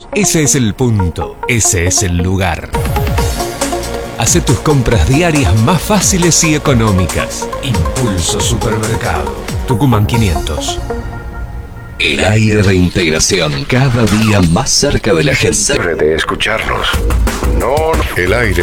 Ese es el punto, ese es el lugar. Hace tus compras diarias más fáciles y económicas. Impulso Supermercado. Tucumán 500. El aire de integración, cada día más cerca de la gente. De escucharnos. No, el aire